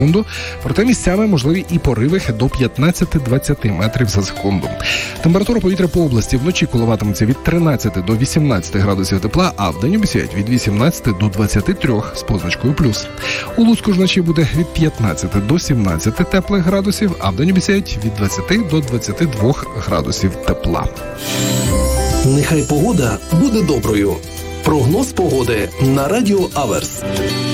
секунду, проте місцями можливі і пориви до 15-20 метрів за секунду. Температура повітря по області вночі коливатиметься від 13 до 18 градусів тепла, а вдень обіцяють від 18 до 23 з позначкою плюс. У Луцьку ж вночі буде від 15 до 17 теплих градусів, а вдень обіцяють від 20 до 22 градусів тепла. Нехай погода буде доброю. Прогноз погоди на Радіо Аверс.